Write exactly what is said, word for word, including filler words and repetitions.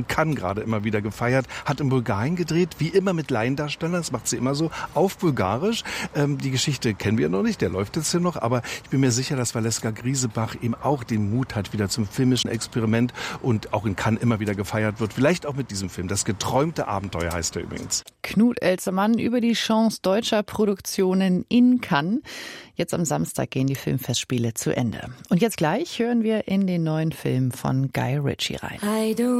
in Cannes gerade immer wieder gefeiert, hat in Bulgarien gedreht, wie immer mit Laiendarstellern, das macht sie immer so, auf Bulgarisch. Ähm, die Geschichte kennen wir noch nicht, der läuft jetzt hier noch, aber ich bin mir sicher, dass Valeska Griesebach eben auch den Mut hat, wieder zum filmischen Experiment und auch in Cannes immer wieder gefeiert wird. Vielleicht auch mit diesem Film. Das geträumte Abenteuer heißt er übrigens. Knut Elzemann über die Chance deutscher Produktionen in Cannes. Jetzt am Samstag gehen die Filmfestspiele zu Ende. Und jetzt gleich hören wir in den neuen Film von Guy Ritchie rein.